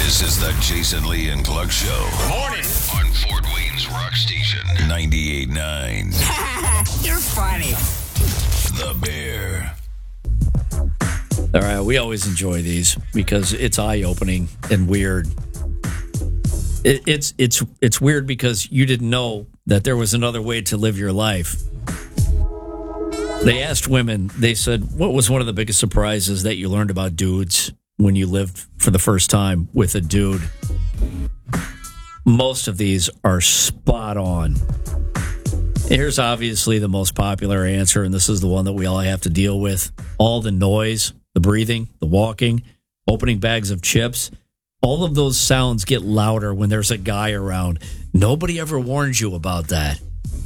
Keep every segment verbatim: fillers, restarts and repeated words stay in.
This is the Jason Lee and Clark Show. Morning On Fort Wayne's Rock Station, ninety-eight point nine. You're funny. The Bear. All right, we always enjoy these because it's eye-opening and weird. It, it's it's it's weird because you didn't know that there was another way to live your life. They asked women, they said, what was one of the biggest surprises that you learned about dudes when you lived for the first time with a dude? Most of these are spot on. Here's obviously the most popular answer, and this is the one that we all have to deal with. All the noise, the breathing, the walking, opening bags of chips, all of those sounds get louder when there's a guy around. Nobody ever warns you about that.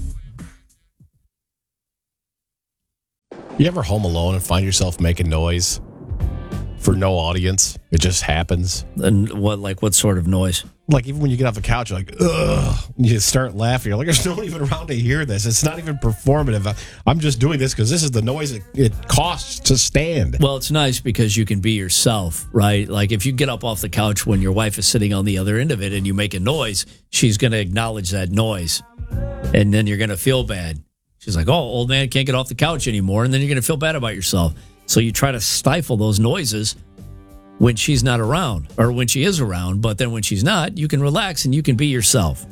You ever home alone and find yourself making noise for no audience? It just happens. And what, like, what sort of noise? Like, even when you get off the couch, you're like, ugh, and you start laughing. You're like, there's no one even around to hear this. It's not even performative. I'm just doing this because this is the noise it, it costs to stand. Well, it's nice because you can be yourself, right? Like, if you get up off the couch when your wife is sitting on the other end of it and you make a noise, she's going to acknowledge that noise. And then you're going to feel bad. She's like, oh, old man can't get off the couch anymore. And then you're going to feel bad about yourself. So you try to stifle those noises when she's not around, or when she is around. But then when she's not, you can relax and you can be yourself.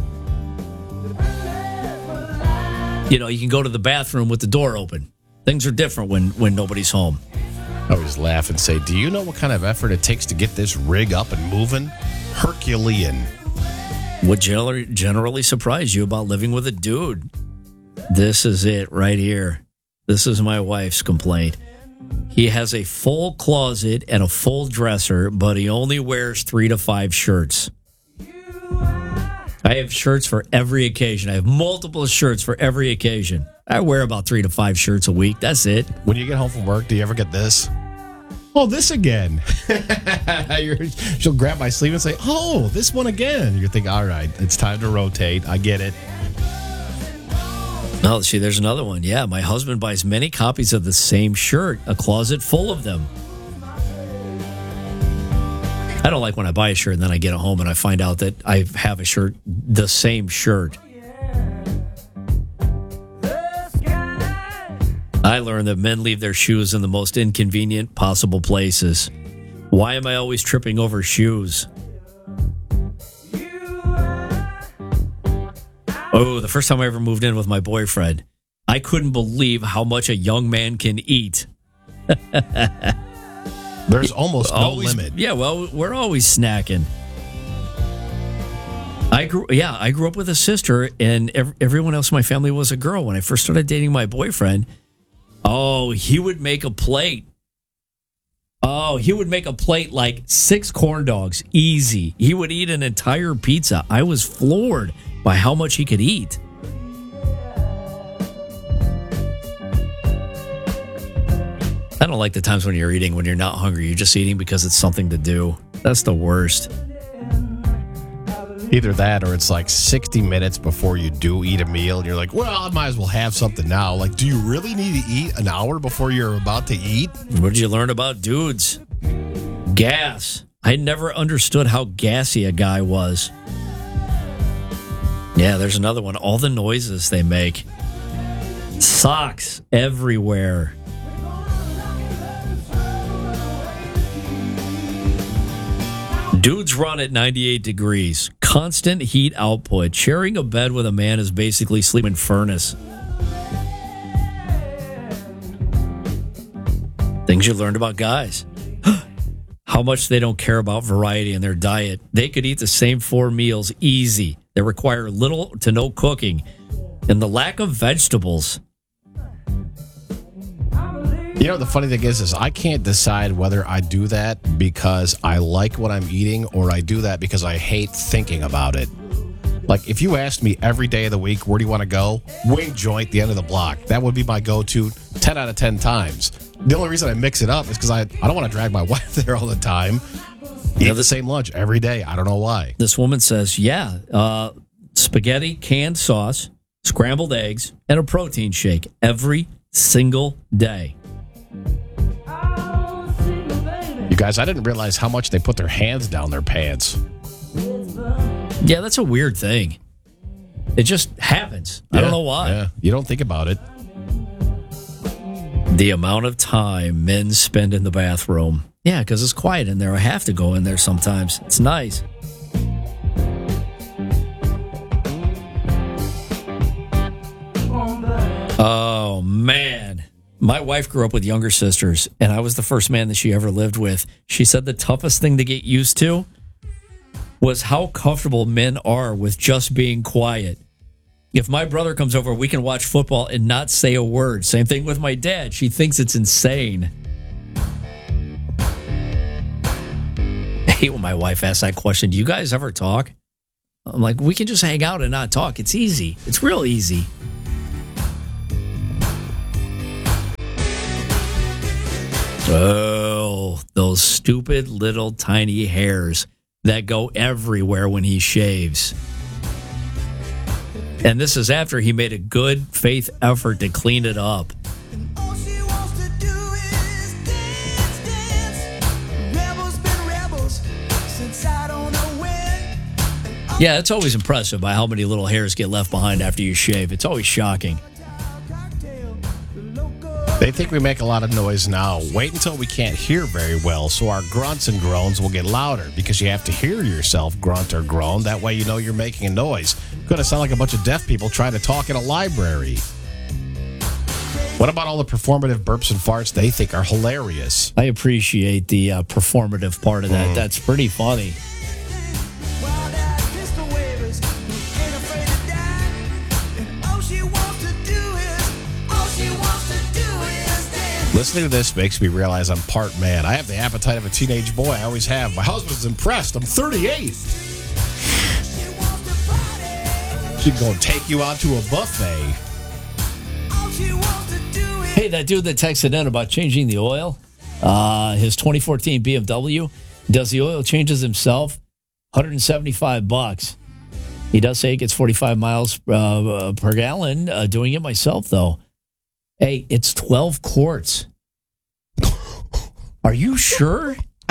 You know, you can go to the bathroom with the door open. Things are different when, when nobody's home. I always laugh and say, do you know what kind of effort it takes to get this rig up and moving? Herculean. What generally, generally surprised you about living with a dude? This is it right here. This is my wife's complaint. He has a full closet and a full dresser, but he only wears three to five shirts. I have shirts for every occasion. I have multiple shirts for every occasion. I wear about three to five shirts a week. That's it. When you get home from work, do you ever get this? Oh, this again. She'll grab my sleeve and say, oh, this one again. You think, all right, it's time to rotate. I get it. Oh, see, there's another one. Yeah, my husband buys many copies of the same shirt, a closet full of them. I don't like when I buy a shirt and then I get it home and I find out that I have a shirt, the same shirt. I learned that men leave their shoes in the most inconvenient possible places. Why am I always tripping over shoes? Oh, the first time I ever moved in with my boyfriend, I couldn't believe how much a young man can eat. There's almost no always, limit. Yeah, well, we're always snacking. I grew, yeah, I grew up with a sister, and ev- everyone else in my family was a girl. When I first started dating my boyfriend, oh, he would make a plate. Oh, he would make a plate like six corn dogs, easy. He would eat an entire pizza. I was floored by how much he could eat. I don't like the times when you're eating when you're not hungry. You're just eating because it's something to do. That's the worst. Either that or it's like sixty minutes before you do eat a meal and you're like, well, I might as well have something now. Like, do you really need to eat an hour before you're about to eat? What did you learn about dudes? Gas. I never understood how gassy a guy was. Yeah, there's another one. All the noises they make. Socks everywhere. Dudes run at ninety-eight degrees. Constant heat output. Sharing a bed with a man is basically sleeping in a furnace. Things you learned about guys. How much they don't care about variety in their diet. They could eat the same four meals easy. They require little to no cooking. And the lack of vegetables. You know, the funny thing is, is I can't decide whether I do that because I like what I'm eating or I do that because I hate thinking about it. Like, if you asked me every day of the week, where do you want to go? Wing joint, the end of the block. That would be my go-to ten out of ten times. The only reason I mix it up is because I, I don't want to drag my wife there all the time. Eat the same lunch every day. I don't know why. This woman says, yeah, uh, spaghetti, canned sauce, scrambled eggs, and a protein shake every single day. You You guys, I didn't realize how much they put their hands down their pants. Yeah, that's a weird thing. It just happens. I don't know why. Yeah, you don't think about it. The amount of time men spend in the bathroom. Yeah, because it's quiet in there. I have to go in there sometimes. It's nice. Oh, man. My wife grew up with younger sisters, and I was the first man that she ever lived with. She said the toughest thing to get used to was how comfortable men are with just being quiet. If my brother comes over, we can watch football and not say a word. Same thing with my dad. She thinks it's insane. I hate when my wife asks that question. Do you guys ever talk? I'm like, we can just hang out and not talk. It's easy. It's real easy. Oh, those stupid little tiny hairs that go everywhere when he shaves. And this is after he made a good faith effort to clean it up. Yeah, it's always impressive by how many little hairs get left behind after you shave. It's always shocking. They think we make a lot of noise now. Wait until we can't hear very well, so our grunts and groans will get louder, because you have to hear yourself grunt or groan. That way you know you're making a noise. Going to sound like a bunch of deaf people trying to talk in a library. What about all the performative burps and farts they think are hilarious? I appreciate the uh, performative part of that. Mm. That's pretty funny. Listening to this makes me realize I'm part man. I have the appetite of a teenage boy. I always have. My husband's impressed. I'm thirty-eight. She'd go and take you out to a buffet. Hey, that dude that texted in about changing the oil, uh, his twenty fourteen B M W, does the oil changes himself? one hundred seventy-five bucks. He does say it gets forty-five miles uh, per gallon. Uh, doing it myself, though. Hey, it's twelve quarts. Are you sure?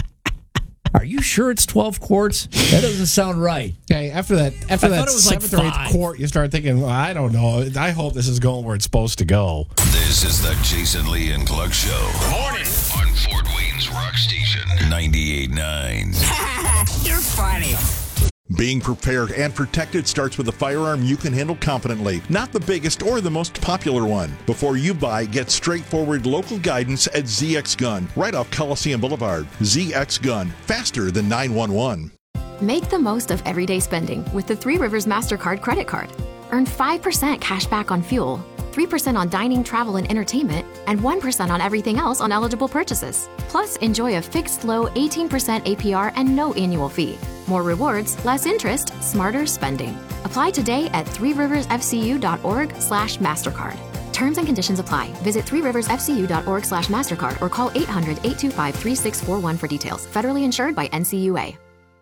Are you sure it's twelve quarts? That doesn't sound right. Okay, after that, after I that thought it was seventh like or eighth quart, you start thinking, well, I don't know. I hope this is going where it's supposed to go. This is the Jason Lee and Clark Show. Good morning. On Fort Wayne's Rock Station, ninety-eight point nine. You're funny. Being prepared and protected starts with a firearm you can handle confidently, not the biggest or the most popular one. Before you buy, get straightforward local guidance at Z X Gun, right off Coliseum Boulevard. Z X Gun, faster than nine one one. Make the most of everyday spending with the Three Rivers MasterCard credit card. Earn five percent cash back on fuel, three percent on dining, travel, and entertainment, and one percent on everything else on eligible purchases. Plus, enjoy a fixed low eighteen percent A P R and no annual fee. More rewards, less interest, smarter spending. Apply today at three rivers f c u dot org slash MasterCard. Terms and conditions apply. Visit three rivers f c u dot org slash MasterCard or call eight hundred, eight two five, three six four one for details. Federally insured by N C U A.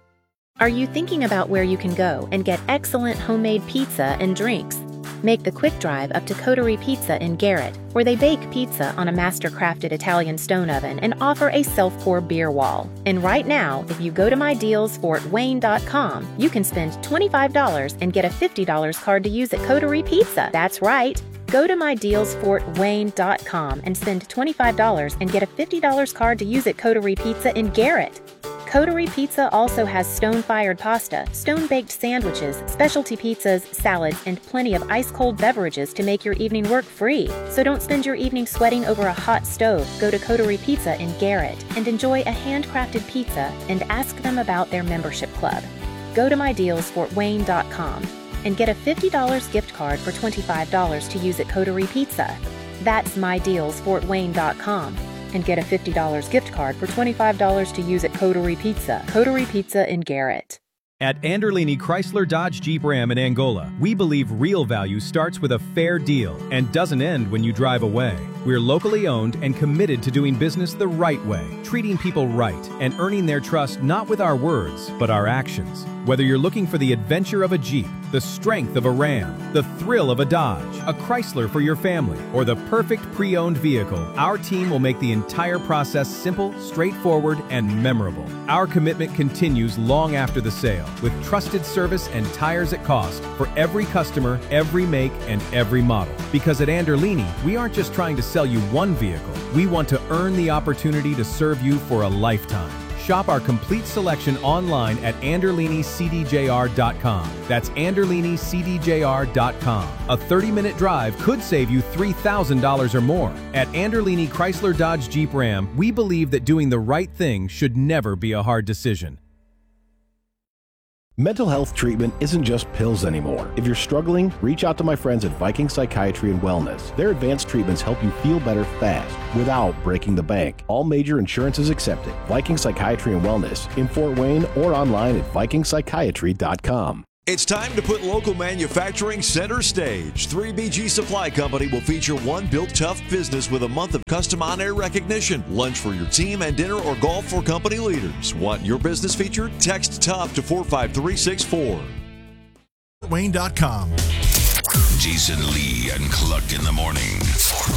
Are you thinking about where you can go and get excellent homemade pizza and drinks? Make the quick drive up to Coterie Pizza in Garrett, where they bake pizza on a master-crafted Italian stone oven and offer a self-pour beer wall. And right now, if you go to my deals fort wayne dot com, you can spend twenty-five dollars and get a fifty dollars card to use at Coterie Pizza. That's right. Go to my deals fort wayne dot com and spend twenty-five dollars and get a fifty dollars card to use at Coterie Pizza in Garrett. Coterie Pizza also has stone-fired pasta, stone-baked sandwiches, specialty pizzas, salads, and plenty of ice-cold beverages to make your evening work free. So don't spend your evening sweating over a hot stove. Go to Coterie Pizza in Garrett and enjoy a handcrafted pizza and ask them about their membership club. Go to my deals fort wayne dot com and get a fifty dollars gift card for twenty-five dollars to use at Coterie Pizza. That's my deals fort wayne dot com. And get a fifty dollars gift card for twenty-five dollars to use at Coterie Pizza. Coterie Pizza in Garrett. At Anderlini Chrysler Dodge Jeep Ram in Angola, we believe real value starts with a fair deal and doesn't end when you drive away. We're locally owned and committed to doing business the right way, treating people right, and earning their trust not with our words, but our actions. Whether you're looking for the adventure of a Jeep, the strength of a Ram, the thrill of a Dodge, a Chrysler for your family, or the perfect pre-owned vehicle, our team will make the entire process simple, straightforward, and memorable. Our commitment continues long after the sale, with trusted service and tires at cost for every customer, every make, and every model. Because at Anderlini, we aren't just trying to sell you one vehicle. We want to earn the opportunity to serve you for a lifetime. Shop our complete selection online at anderlini c d j r dot com. That's anderlini c d j r dot com. A thirty-minute drive could save you three thousand dollars or more. At Anderlini Chrysler Dodge Jeep Ram, we believe that doing the right thing should never be a hard decision. Mental health treatment isn't just pills anymore. If you're struggling, reach out to my friends at Viking Psychiatry and Wellness. Their advanced treatments help you feel better fast without breaking the bank. All major insurances accepted. Viking Psychiatry and Wellness in Fort Wayne or online at viking psychiatry dot com. It's time to put local manufacturing center stage. three B G Supply Company will feature one built tough business with a month of custom on-air recognition, lunch for your team, and dinner or golf for company leaders. Want your business featured? Text TOUGH to four five three six four. Fort Wayne dot com. Jason Lee and Cluck in the morning.